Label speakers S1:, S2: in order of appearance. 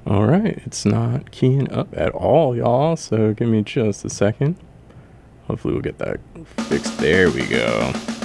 S1: All right, it's not keying up at all, y'all, so give me just a second. Hopefully we'll get that fixed. There we go.